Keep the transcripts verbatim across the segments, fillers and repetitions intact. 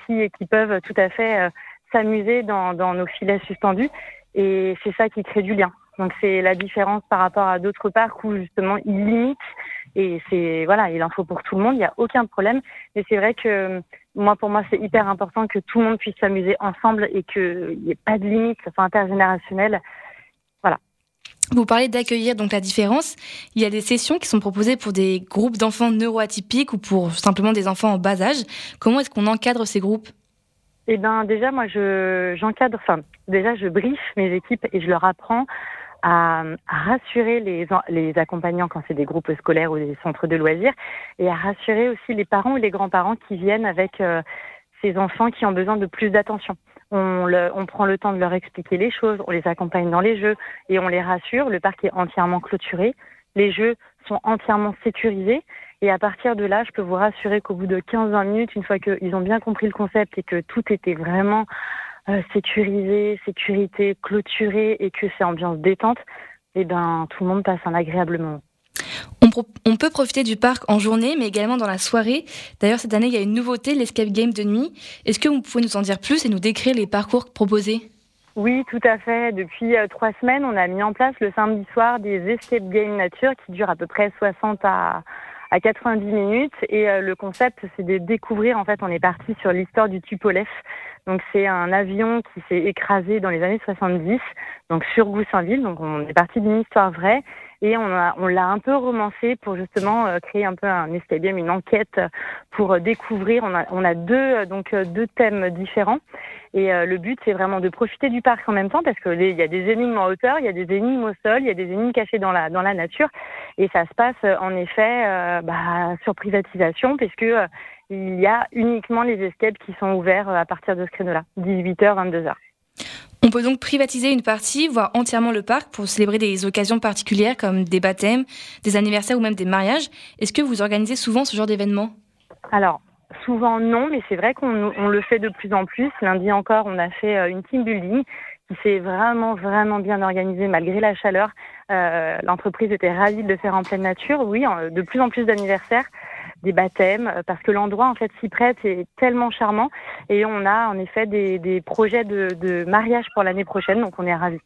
aussi et qui peuvent tout à fait euh, s'amuser dans, dans nos filets suspendus. Et c'est ça qui crée du lien. Donc c'est la différence par rapport à d'autres parcs où justement ils limitent. Et c'est voilà, il en faut pour tout le monde, il n'y a aucun problème. Mais c'est vrai que moi, pour moi, c'est hyper important que tout le monde puisse s'amuser ensemble et qu'il n'y ait pas de limite, que ce soit intergénérationnel. Voilà. Vous parlez d'accueillir donc la différence. Il y a des sessions qui sont proposées pour des groupes d'enfants neuroatypiques ou pour simplement des enfants en bas âge. Comment est-ce qu'on encadre ces groupes ? Eh ben déjà, moi, je j'encadre. Enfin, déjà, je briefe mes équipes et je leur apprends à, à rassurer les les accompagnants quand c'est des groupes scolaires ou des centres de loisirs, et à rassurer aussi les parents ou les grands-parents qui viennent avec euh, ces enfants qui ont besoin de plus d'attention. On, le, on prend le temps de leur expliquer les choses, on les accompagne dans les jeux et on les rassure. Le parc est entièrement clôturé, les jeux sont entièrement sécurisés. Et à partir de là, je peux vous rassurer qu'au bout de quinze à vingt minutes, une fois qu'ils ont bien compris le concept et que tout était vraiment euh, sécurisé, sécurité, clôturé et que c'est ambiance détente, eh ben, tout le monde passe un agréable moment. On, pro- on peut profiter du parc en journée, mais également dans la soirée. D'ailleurs, cette année, il y a une nouveauté, l'escape game de nuit. Est-ce que vous pouvez nous en dire plus et nous décrire les parcours proposés ? Oui, tout à fait. Depuis euh, trois semaines, on a mis en place le samedi soir des escape games nature qui durent à peu près soixante à à quatre-vingt-dix minutes, et euh, le concept c'est de découvrir, en fait on est parti sur l'histoire du Tupolev. Donc c'est un avion qui s'est écrasé dans les années soixante-dix, donc sur Goussainville. Donc on est parti d'une histoire vraie et on a on l'a un peu romancé pour justement euh, créer un peu un escape game, une enquête pour euh, découvrir. On a on a deux euh, donc euh, deux thèmes différents. Et euh, le but, c'est vraiment de profiter du parc en même temps, parce que les, il y a des énigmes en hauteur, il y a des énigmes au sol, il y a des énigmes cachées dans la dans la nature, et ça se passe euh, en effet euh, bah, sur privatisation, puisque euh, il y a uniquement les escapes qui sont ouverts euh, à partir de ce créneau-là, dix-huit heures, vingt-deux heures. On peut donc privatiser une partie, voire entièrement le parc, pour célébrer des occasions particulières comme des baptêmes, des anniversaires ou même des mariages. Est-ce que vous organisez souvent ce genre d'événements ? Alors, souvent non, mais c'est vrai qu'on on le fait de plus en plus. Lundi encore, on a fait une team building qui s'est vraiment, vraiment bien organisée malgré la chaleur. Euh, l'entreprise était ravie de le faire en pleine nature. Oui, de plus en plus d'anniversaires, des baptêmes, parce que l'endroit en fait s'y prête, est tellement charmant. Et on a en effet des, des projets de, de mariage pour l'année prochaine, donc on est ravis.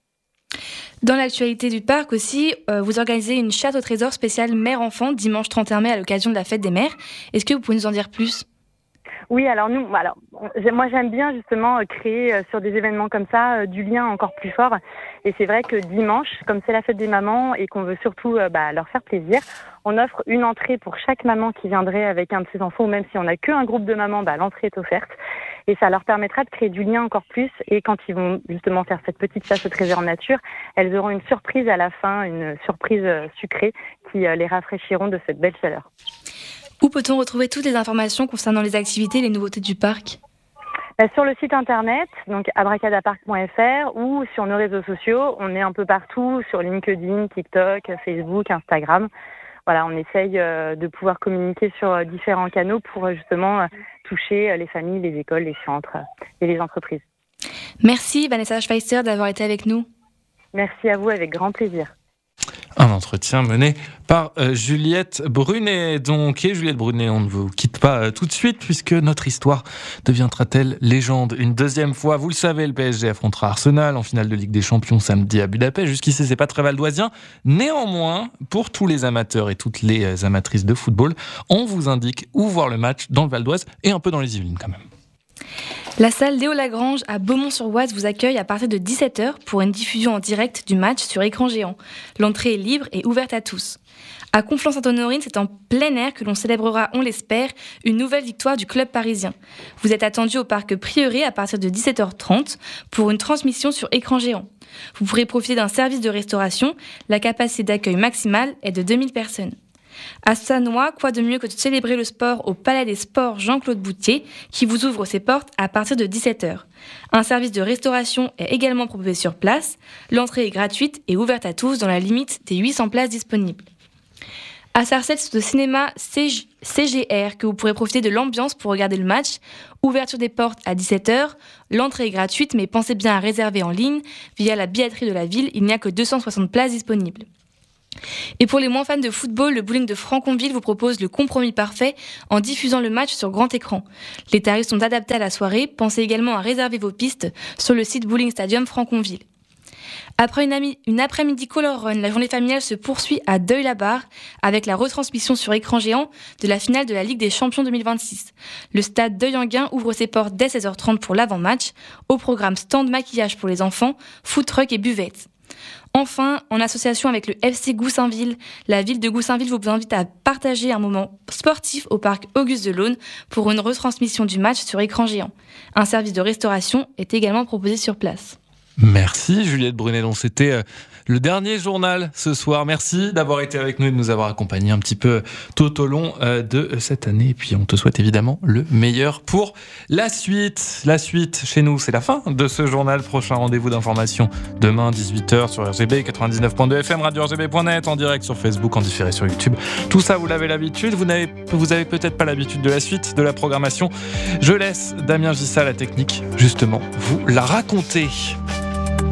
Dans l'actualité du parc aussi, euh, vous organisez une chasse au trésor spéciale mère-enfant dimanche trente et un mai à l'occasion de la fête des mères. Est-ce que vous pouvez nous en dire plus ? Oui, alors nous, alors moi j'aime bien justement créer sur des événements comme ça du lien encore plus fort. Et c'est vrai que dimanche, comme c'est la fête des mamans et qu'on veut surtout bah, leur faire plaisir, on offre une entrée pour chaque maman qui viendrait avec un de ses enfants, ou même si on n'a qu'un groupe de mamans, bah, l'entrée est offerte. Et ça leur permettra de créer du lien encore plus. Et quand ils vont justement faire cette petite chasse au trésor nature, elles auront une surprise à la fin, une surprise sucrée qui les rafraîchiront de cette belle chaleur. Où peut-on retrouver toutes les informations concernant les activités et les nouveautés du parc ? Bah, sur le site internet, donc abracadapark point f r, ou sur nos réseaux sociaux. On est un peu partout, sur LinkedIn, TikTok, Facebook, Instagram. Voilà, on essaye euh, de pouvoir communiquer sur euh, différents canaux pour euh, justement euh, toucher euh, les familles, les écoles, les centres euh, et les entreprises. Merci Vanessa Schweitzer d'avoir été avec nous. Merci à vous, avec grand plaisir. Un entretien mené par euh, Juliette Brunet. Donc, et Juliette Brunet, on ne vous quitte pas euh, tout de suite puisque notre histoire deviendra-t-elle légende une deuxième fois. Vous le savez, le P S G affrontera Arsenal en finale de Ligue des Champions samedi à Budapest. Jusqu'ici, c'est pas très valdoisien. Néanmoins, pour tous les amateurs et toutes les euh, amatrices de football, on vous indique où voir le match dans le Val d'Oise et un peu dans les Yvelines quand même. La salle Léo Lagrange à Beaumont-sur-Oise vous accueille à partir de dix-sept heures pour une diffusion en direct du match sur écran géant. L'entrée est libre et ouverte à tous. À Conflans-Sainte-Honorine, c'est en plein air que l'on célébrera, on l'espère, une nouvelle victoire du club parisien. Vous êtes attendus au parc Prieuré à partir de dix-sept heures trente pour une transmission sur écran géant. Vous pourrez profiter d'un service de restauration. La capacité d'accueil maximale est de deux mille personnes. À Sannois, quoi de mieux que de célébrer le sport au Palais des Sports Jean-Claude Boutier, qui vous ouvre ses portes à partir de dix-sept heures. Un service de restauration est également proposé sur place. L'entrée est gratuite et ouverte à tous dans la limite des huit cents places disponibles. À Sarcelles, c'est au cinéma C G R que vous pourrez profiter de l'ambiance pour regarder le match. Ouverture des portes à dix-sept heures. L'entrée est gratuite, mais pensez bien à réserver en ligne. Via la billetterie de la ville, il n'y a que deux cent soixante places disponibles. Et pour les moins fans de football, le bowling de Franconville vous propose le compromis parfait en diffusant le match sur grand écran. Les tarifs sont adaptés à la soirée. Pensez également à réserver vos pistes sur le site Bowling Stadium Franconville. Après une, ami- une après-midi Color Run, la journée familiale se poursuit à Deuil-la-Barre avec la retransmission sur écran géant de la finale de la Ligue des Champions deux mille vingt-six. Le stade Deuil-Enghien ouvre ses portes dès seize heures trente pour l'avant-match. Au programme stand maquillage pour les enfants, food truck et buvette. Enfin, en association avec le F C Goussainville, la ville de Goussainville vous invite à partager un moment sportif au parc Auguste Delaune pour une retransmission du match sur écran géant. Un service de restauration est également proposé sur place. Merci Juliette Brunet, donc c'était euh, le dernier journal ce soir. Merci d'avoir été avec nous et de nous avoir accompagnés un petit peu tout au long euh, de cette année. Et puis on te souhaite évidemment le meilleur pour la suite. La suite chez nous, c'est la fin de ce journal. Prochain rendez-vous d'information demain dix-huit heures sur R G B quatre-vingt-dix-neuf point deux F M, radio R G B point net, en direct sur Facebook, en différé sur YouTube. Tout ça, vous l'avez l'habitude. Vous n'avez, vous avez peut-être pas l'habitude de la suite de la programmation. Je laisse Damien Gissa, la technique, justement, vous la raconter.